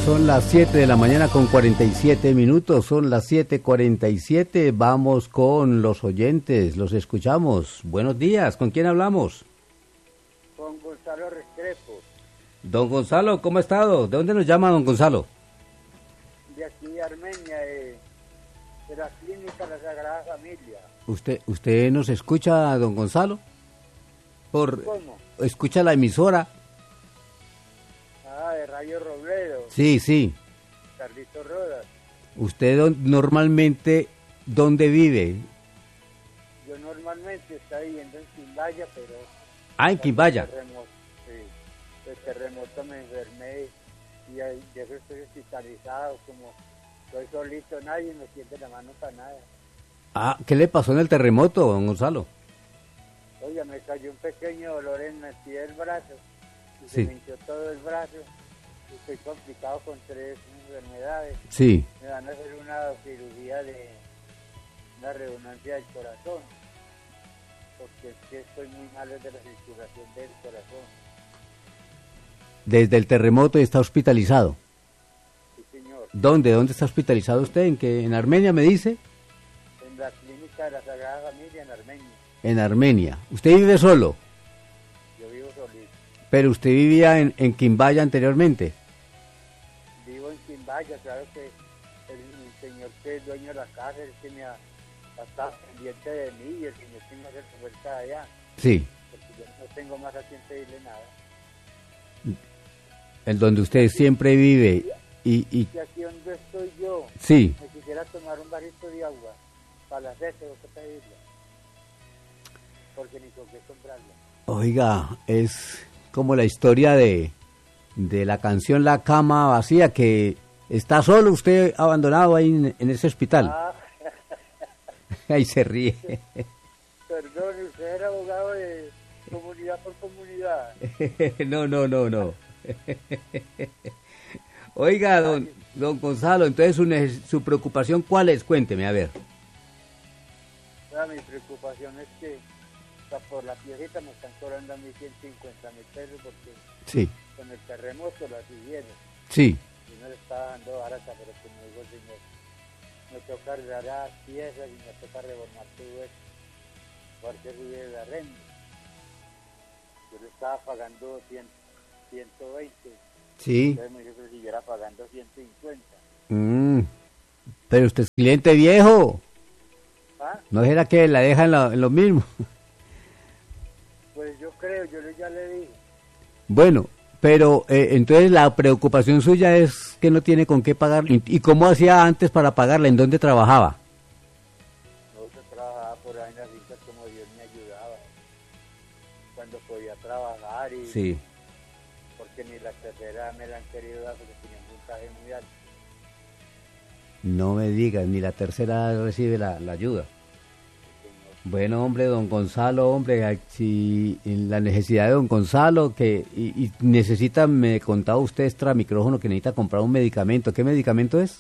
Son las 7 de la mañana con 47 minutos, son las 7:47, vamos con los oyentes, los escuchamos. Buenos días, ¿con quién hablamos? Con Gonzalo Restrepo. Don Gonzalo, ¿cómo ha estado? ¿De dónde nos llama don Gonzalo? De aquí de Armenia, de la Clínica La Sagrada Familia. ¿Usted nos escucha, don Gonzalo? ¿Cómo? ¿Escucha la emisora? De Radio Robledo. Sí. Carlito Rodas. ¿Usted normalmente dónde vive? Yo normalmente estoy viviendo en Quimbaya, pero... En Quimbaya. El terremoto me enfermé y de eso estoy hospitalizado, como estoy solito, nadie me tiende la mano para nada. ¿Qué le pasó en el terremoto, don Gonzalo? Oiga, me cayó un pequeño dolor en el pie del brazo. Y Sí. se me hinchó todo el brazo. Estoy complicado con 3 enfermedades. Sí. Me van a hacer una cirugía de una resonancia del corazón, porque es que estoy muy malo de la circulación del corazón. Desde el terremoto está hospitalizado. Sí, señor. ¿Dónde está hospitalizado usted? ¿En Armenia me dice? En la Clínica de la Sagrada Familia en Armenia. En Armenia. ¿Usted vive solo? Yo vivo solito. ¿Pero usted vivía en Quimbaya anteriormente? Vivo en Quimbaya, claro que el señor que es dueño de la casa, el que me ha estado pendiente de mí y el señor que me hace fuerza allá. Sí. Porque yo no tengo más a quien pedirle nada. En donde usted siempre vive y... Y aquí donde estoy yo, Sí. me quisiera tomar un vasito de agua para la sed, tengo que pedirla. Porque ni con qué comprarla. Oiga, es como la historia de la canción La Cama Vacía, que está solo usted abandonado ahí en ese hospital. Ahí se ríe. Perdón, usted era abogado de comunidad por comunidad. No. Oiga, don Gonzalo, entonces su preocupación, ¿cuál es? Cuénteme, a ver. Mi preocupación es que por la piecita me están cobrando a mí 150.000 pesos porque Sí. con el terremoto la subieron. Sí. Y no le estaba dando barata, pero como digo el señor, me toca arreglar las piezas y me toca reformar todo eso. Porque subir el arrendo. Yo le estaba pagando 120. Sí. Entonces me dijo que siguiera pagando 150. Pero usted es cliente viejo. ¿Ah? ¿No era que la deja en lo mismo? Pues yo creo, ya le dije. Bueno, pero entonces la preocupación suya es que no tiene con qué pagar. ¿Y cómo hacía antes para pagarla? ¿En dónde trabajaba? No, yo trabajaba por ahí en las fincas como Dios me ayudaba. Cuando podía trabajar y... Sí. Porque ni la tercera me la han querido dar porque tenía un puntaje muy alto. No me digas, ni la tercera recibe la ayuda. Bueno, hombre, don Gonzalo, hombre, si en la necesidad de don Gonzalo, que y necesita, me contaba usted extra micrófono que necesita comprar un medicamento. ¿Qué medicamento es?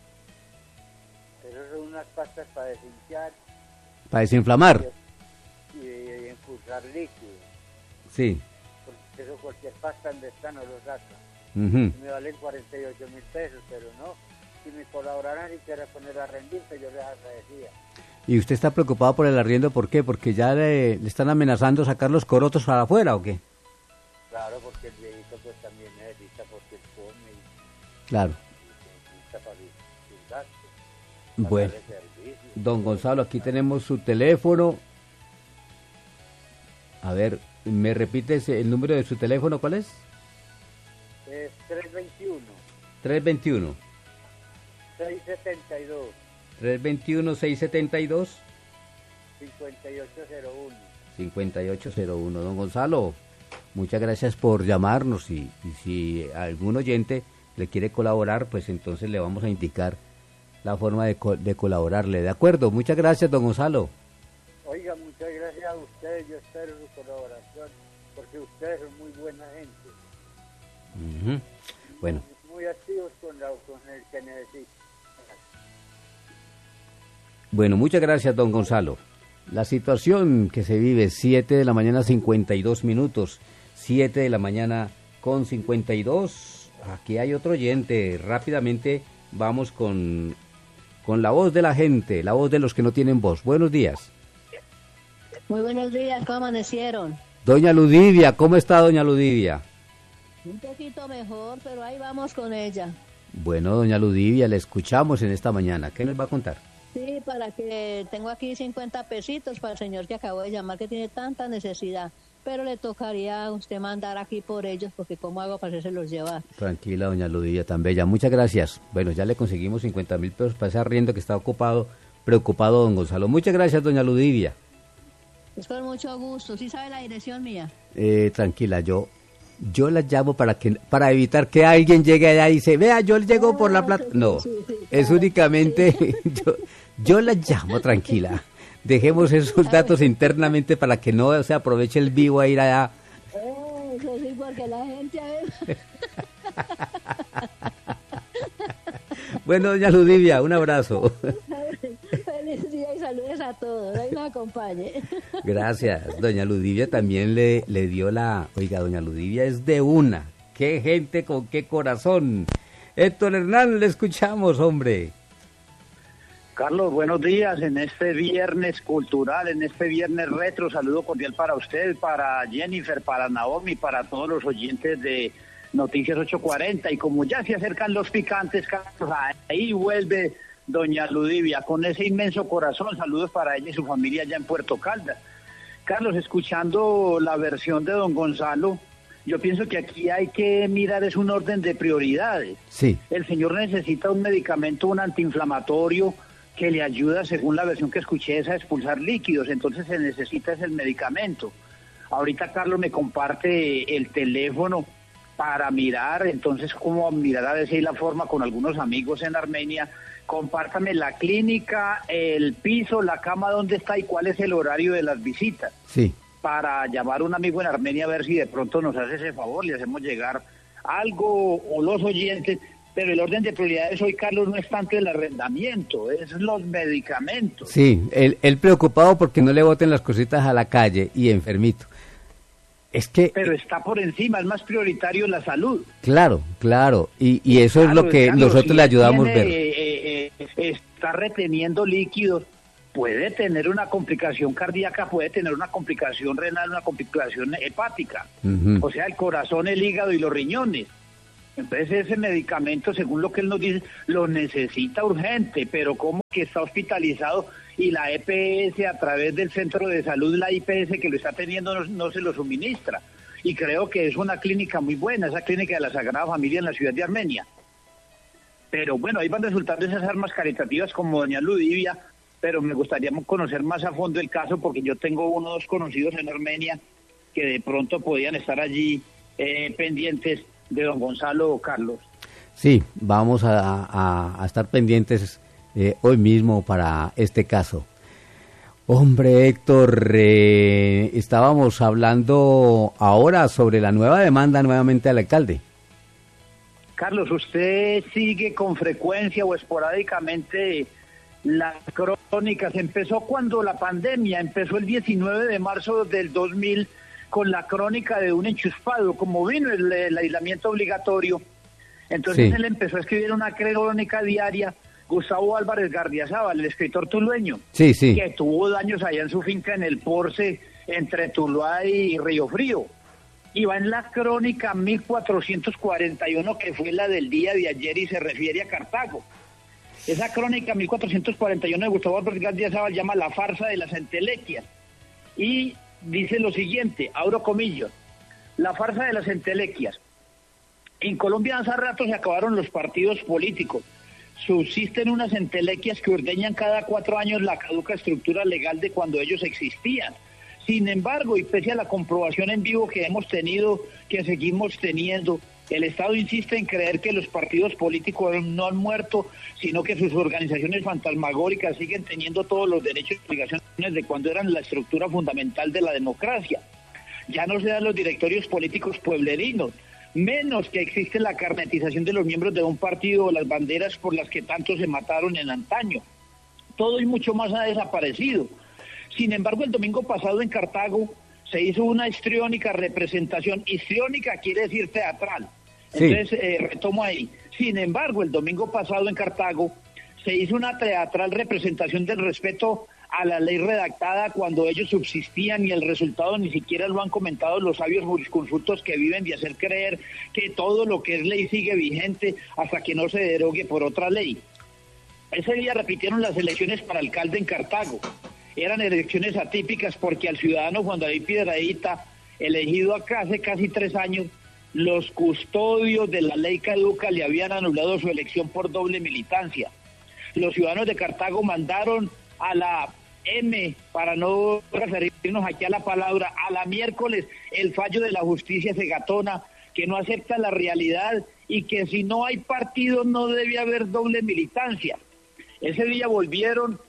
Pero son unas pastas para desinflar. Para desinflamar. Y impulsar líquido. Sí. Porque eso cualquier pasta donde está no lo saca. Me valen 48.000 pesos, pero no. Si me colaboraran y quiera poner a rendir, pues yo les agradecía. ¿Y usted está preocupado por el arriendo? ¿Por qué? ¿Porque ya le están amenazando sacar los corotos para afuera o qué? Claro, porque el viejito pues también necesita porque él come y Claro. necesita para sus gastos. Bueno, don Gonzalo, aquí tenemos su teléfono. A ver, ¿me repites el número de su teléfono? ¿Cuál es? Es 321. 321. 672. 321-672. 5801. 5801. Don Gonzalo, muchas gracias por llamarnos y si algún oyente le quiere colaborar, pues entonces le vamos a indicar la forma de colaborarle. ¿De acuerdo? Muchas gracias, don Gonzalo. Oiga, muchas gracias a ustedes. Yo espero su colaboración porque ustedes son muy buena gente. Bueno. Muy activos con el que necesita. Bueno, muchas gracias, don Gonzalo. La situación que se vive, 7 de la mañana, 52 minutos. 7 de la mañana con 52. aquí hay otro oyente. Rápidamente vamos con la voz de la gente, la voz de los que no tienen voz. Buenos días. Muy buenos días, ¿cómo amanecieron? Doña Ludivia, ¿cómo está doña Ludivia? Un poquito mejor, pero ahí vamos con ella. Bueno, doña Ludivia, le escuchamos en esta mañana. ¿Qué nos va a contar? Sí, para que tengo aquí 50 pesitos para el señor que acabo de llamar, que tiene tanta necesidad. Pero le tocaría a usted mandar aquí por ellos, porque ¿cómo hago para los llevar? Tranquila, doña Ludivia, tan bella. Muchas gracias. Bueno, ya le conseguimos 50.000 pesos para ese arriendo que está preocupado don Gonzalo. Muchas gracias, doña Ludivia. Es con mucho gusto. ¿Sí sabe la dirección mía? Tranquila, yo la llamo para evitar que alguien llegue allá y dice, vea, yo llego por la plata. No, sí, es claro, únicamente, sí. yo la llamo, tranquila. Dejemos esos datos internamente para que no se aproveche el vivo a ir allá. Eso sí, porque la gente a veces... Bueno, doña Ludivia, un abrazo. Feliz día y saludos a todos. Ahí me acompañe. Gracias. Doña Ludivia también le dio la... Oiga, doña Ludivia es de una. ¡Qué gente con qué corazón! Héctor Hernán, le escuchamos, hombre. Carlos, buenos días en este viernes cultural, en este viernes retro. Saludo cordial para usted, para Jennifer, para Naomi, para todos los oyentes de Noticias 840. Y como ya se acercan los picantes, Carlos, ahí vuelve doña Ludivia con ese inmenso corazón. Saludos para ella y su familia allá en Puerto Caldas. Carlos, escuchando la versión de don Gonzalo, yo pienso que aquí hay que mirar es un orden de prioridades. Sí. El señor necesita un medicamento, un antiinflamatorio, que le ayuda, según la versión que escuché, es a expulsar líquidos, entonces se necesita ese medicamento. Ahorita Carlos me comparte el teléfono para mirar, entonces cómo mirar a ver si hay la forma con algunos amigos en Armenia. Compártame la clínica, el piso, la cama, dónde está y cuál es el horario de las visitas. Sí. Para llamar a un amigo en Armenia a ver si de pronto nos hace ese favor, le hacemos llegar algo o los oyentes. Pero el orden de prioridades hoy, Carlos, no es tanto el arrendamiento, es los medicamentos. Sí, él preocupado porque no le boten las cositas a la calle y enfermito. Es que... Pero está por encima, es más prioritario la salud. Claro, y eso es lo que Carlos, nosotros si le ayudamos a ver. Está reteniendo líquidos, puede tener una complicación cardíaca, puede tener una complicación renal, una complicación hepática. Uh-huh. O sea, el corazón, el hígado y los riñones. Entonces ese medicamento, según lo que él nos dice, lo necesita urgente, pero como que está hospitalizado y la EPS a través del centro de salud, la IPS que lo está teniendo no se lo suministra. Y creo que es una clínica muy buena, esa clínica de la Sagrada Familia en la ciudad de Armenia. Pero bueno, ahí van resultando esas armas caritativas como doña Ludivia, pero me gustaría conocer más a fondo el caso porque yo tengo uno o dos conocidos en Armenia que de pronto podían estar allí pendientes de don Gonzalo o Carlos. Sí, vamos a estar pendientes hoy mismo para este caso. Hombre, Héctor, estábamos hablando ahora sobre la nueva demanda nuevamente al alcalde. Carlos, ¿usted sigue con frecuencia o esporádicamente las crónicas? Empezó cuando la pandemia, empezó el 19 de marzo del 2000 con la crónica de un enchuspado, como vino el aislamiento obligatorio. Entonces sí, él empezó a escribir una crónica diaria, Gustavo Álvarez Gardiazabal, el escritor tulueño, sí, que tuvo daños allá en su finca en el Porce, entre Tuluá y Río Frío. Y va en la crónica 1441, que fue la del día de ayer y se refiere a Cartago. Esa crónica 1441 de Gustavo Álvarez Gardiazabal llama La farsa de las entelequias. Y dice lo siguiente, abro comillas, la farsa de las entelequias. En Colombia hace rato se acabaron los partidos políticos. Subsisten unas entelequias que ordeñan cada 4 años la caduca estructura legal de cuando ellos existían. Sin embargo, y pese a la comprobación en vivo que hemos tenido, que seguimos teniendo, el Estado insiste en creer que los partidos políticos no han muerto, sino que sus organizaciones fantasmagóricas siguen teniendo todos los derechos y obligaciones de cuando eran la estructura fundamental de la democracia. Ya no se dan los directorios políticos pueblerinos, menos que existe la carnetización de los miembros de un partido o las banderas por las que tanto se mataron en antaño. Todo y mucho más ha desaparecido. Sin embargo, el domingo pasado en Cartago se hizo una histriónica representación. Histriónica quiere decir teatral. Sí. Entonces, retomo ahí. Sin embargo, el domingo pasado en Cartago se hizo una teatral representación del respeto a la ley redactada cuando ellos subsistían y el resultado ni siquiera lo han comentado los sabios jurisconsultos que viven de hacer creer que todo lo que es ley sigue vigente hasta que no se derogue por otra ley. Ese día repitieron las elecciones para alcalde en Cartago. Eran elecciones atípicas porque al ciudadano Juan David Piedradita, elegido acá hace casi 3 años, los custodios de la ley caduca le habían anulado su elección por doble militancia. Los ciudadanos de Cartago mandaron a la M, para no referirnos aquí a la palabra, a la miércoles, el fallo de la justicia segatona, que no acepta la realidad y que si no hay partido no debe haber doble militancia. Ese día volvieron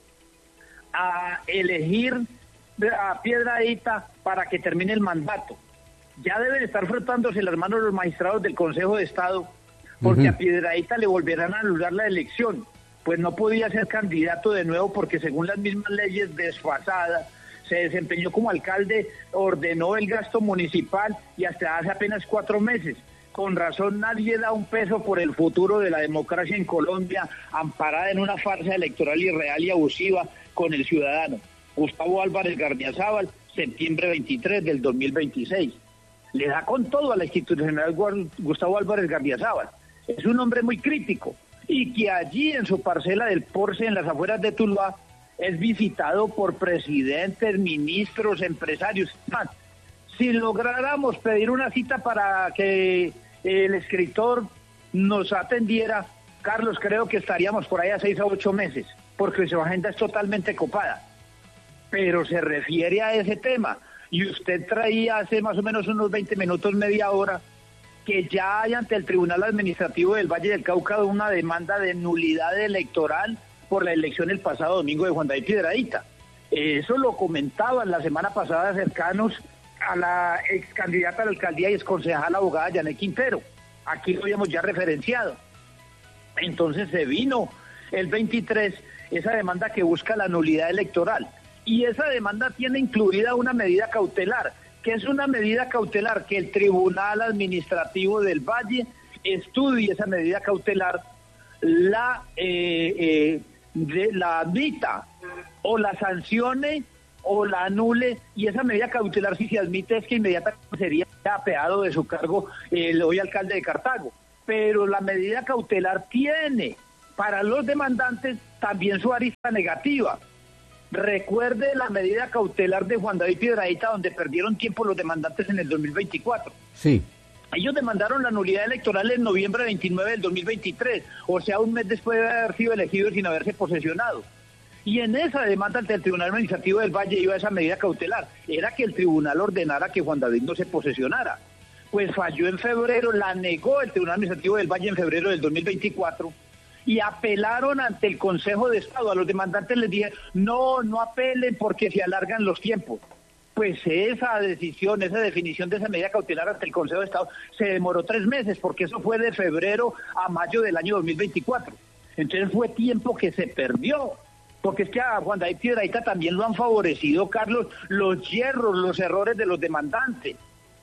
a elegir a Piedradita para que termine el mandato. Ya deben estar frotándose las manos los magistrados del Consejo de Estado, porque a Piedradita le volverán a anular la elección, pues no podía ser candidato de nuevo porque según las mismas leyes desfasadas, se desempeñó como alcalde, ordenó el gasto municipal y hasta hace apenas 4 meses. Con razón nadie da un peso por el futuro de la democracia en Colombia, amparada en una farsa electoral irreal y abusiva con el ciudadano. Gustavo Álvarez Gardiazabal, septiembre 23 del 2026. Le da con todo a la institucional Gustavo Álvarez Gardiazabal. Es un hombre muy crítico y que allí en su parcela del Porce, en las afueras de Tuluá, es visitado por presidentes, ministros, empresarios. Si lográramos pedir una cita para que el escritor nos atendiera, Carlos, creo que estaríamos por ahí a 6 a 8 meses, porque su agenda es totalmente copada. Pero se refiere a ese tema, y usted traía hace más o menos unos 20 minutos, media hora, que ya hay ante el Tribunal Administrativo del Valle del Cauca una demanda de nulidad electoral por la elección el pasado domingo de Juan David Piedradita. Eso lo comentaban la semana pasada cercanos a la ex candidata a la alcaldía y ex concejal abogada Yanet Quintero. Aquí lo habíamos ya referenciado. Entonces se vino el 23 esa demanda que busca la nulidad electoral. Y esa demanda tiene incluida una medida cautelar. ¿Qué es una medida cautelar? Que el Tribunal Administrativo del Valle estudie esa medida cautelar, la admita o la sancione o la anule, y esa medida cautelar, si se admite, es que inmediatamente sería apeado de su cargo el hoy alcalde de Cartago. Pero la medida cautelar tiene para los demandantes también su arista negativa. Recuerde la medida cautelar de Juan David Piedradita, donde perdieron tiempo los demandantes en el 2024. Sí. Ellos demandaron la nulidad electoral en noviembre 29 del 2023, o sea, un mes después de haber sido elegidos sin haberse posesionado. Y en esa demanda ante el Tribunal Administrativo del Valle iba esa medida cautelar, era que el tribunal ordenara que Juan David no se posesionara. Pues falló en febrero, la negó el Tribunal Administrativo del Valle en febrero del 2024, y apelaron ante el Consejo de Estado. A los demandantes les dije, no apelen porque se alargan los tiempos. Pues esa decisión, esa definición de esa medida cautelar ante el Consejo de Estado se demoró 3 meses, porque eso fue de febrero a mayo del año 2024. Entonces fue tiempo que se perdió, porque es que a Juan David Piedradita también lo han favorecido, Carlos, los hierros, los errores de los demandantes.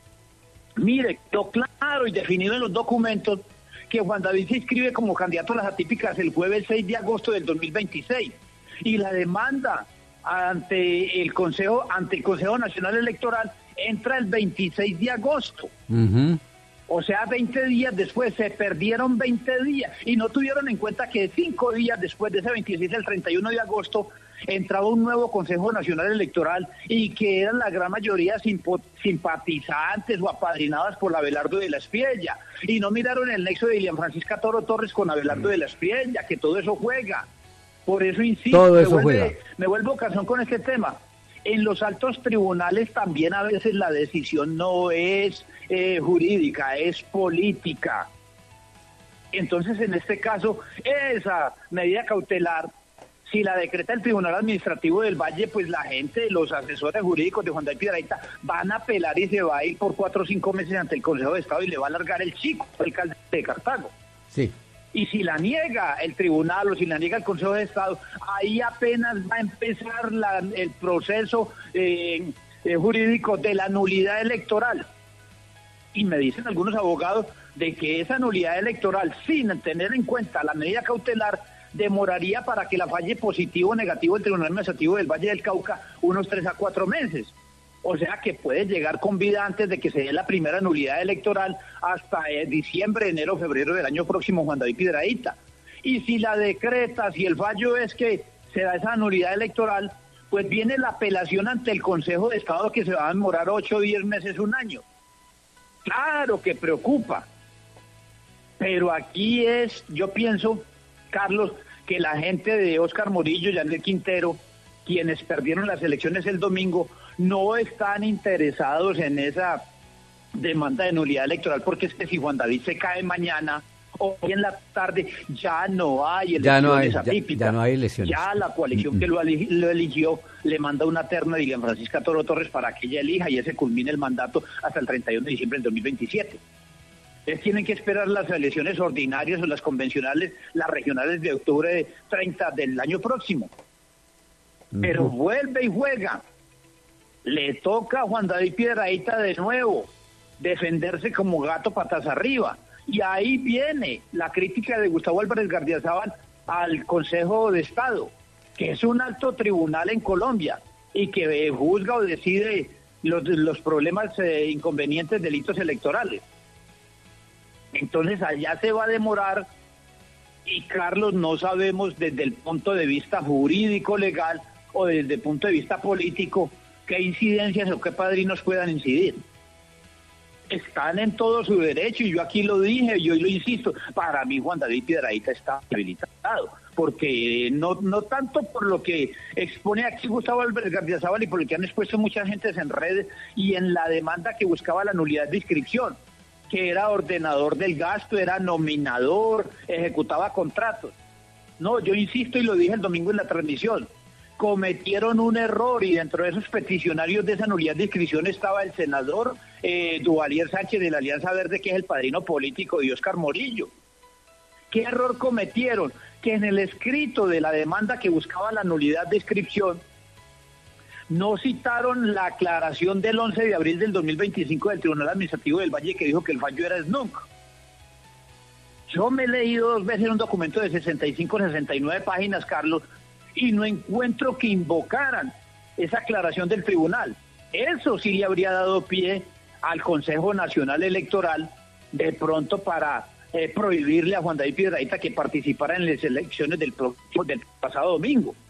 Mire, quedó claro y definido en los documentos que Juan David se inscribe como candidato a las atípicas el jueves 6 de agosto del 2026. Y la demanda ante el Consejo Nacional Electoral entra el 26 de agosto. O sea, 20 días después, se perdieron 20 días y no tuvieron en cuenta que 5 días después de ese 26, el 31 de agosto, entraba un nuevo Consejo Nacional Electoral y que eran la gran mayoría simpatizantes o apadrinadas por Abelardo de la Espriella. Y no miraron el nexo de Ilian Francisca Toro Torres con Abelardo de la Espriella, que todo eso juega. Por eso insisto, todo eso me vuelvo cansón con este tema. En los altos tribunales también a veces la decisión no es jurídica, es política. Entonces, en este caso, esa medida cautelar, si la decreta el Tribunal Administrativo del Valle, pues la gente, los asesores jurídicos de Juan David Piedradita van a apelar y se va a ir por 4 o 5 meses ante el Consejo de Estado y le va a alargar el chico al alcalde de Cartago. Sí. Y si la niega el tribunal o si la niega el Consejo de Estado, ahí apenas va a empezar el proceso jurídico de la nulidad electoral. Y me dicen algunos abogados, de que esa nulidad electoral, sin tener en cuenta la medida cautelar, demoraría para que la falle positivo o negativo el Tribunal Administrativo del Valle del Cauca unos 3 a 4 meses. O sea que puede llegar con vida antes de que se dé la primera nulidad electoral hasta diciembre, enero, febrero del año próximo, Juan David Piedrahita. Y si la decreta, si el fallo es que se da esa nulidad electoral, pues viene la apelación ante el Consejo de Estado que se va a demorar 8, 10 meses, un año. Claro que preocupa, pero aquí yo pienso, Carlos, que la gente de Óscar Murillo, Yanel Quintero, quienes perdieron las elecciones el domingo, no están interesados en esa demanda de nulidad electoral, porque es que si Juan David se cae mañana, hoy en la tarde, ya no hay elecciones atípicas. Ya no hay elecciones. Ya la coalición que lo eligió le manda una terna a Dilian Francisca Toro Torres para que ella elija y ese culmine el mandato hasta el 31 de diciembre del 2027. Ustedes tienen que esperar las elecciones ordinarias o las convencionales, las regionales de octubre 30 del año próximo. Pero vuelve y juega. Le toca a Juan David Piedrahita de nuevo defenderse como gato patas arriba. Y ahí viene la crítica de Gustavo Álvarez Gardiazabal al Consejo de Estado, que es un alto tribunal en Colombia y que juzga o decide los problemas inconvenientes, delitos electorales. Entonces allá se va a demorar y, Carlos, no sabemos desde el punto de vista jurídico, legal o desde el punto de vista político qué incidencias o qué padrinos puedan incidir. Están en todo su derecho y yo aquí lo dije y hoy lo insisto, para mí Juan David Piedrahita está habilitado, porque no tanto por lo que expone aquí Gustavo Álvarez Gardiazabal y por lo que han expuesto mucha gente en redes y en la demanda que buscaba la nulidad de inscripción, que era ordenador del gasto, era nominador, ejecutaba contratos. No, yo insisto y lo dije el domingo en la transmisión, cometieron un error y dentro de esos peticionarios de esa nulidad de inscripción estaba el senador Duvalier Sánchez de la Alianza Verde, que es el padrino político de Óscar Murillo. ¿Qué error cometieron? Que en el escrito de la demanda que buscaba la nulidad de inscripción no citaron la aclaración del 11 de abril del 2025 del Tribunal Administrativo del Valle que dijo que el fallo era SNUC. Yo me he leído 2 veces un documento de 65 69 páginas, Carlos, y no encuentro que invocaran esa aclaración del tribunal. Eso sí le habría dado pie al Consejo Nacional Electoral de pronto para prohibirle a Juan David Piedrahita que participara en las elecciones del pasado domingo.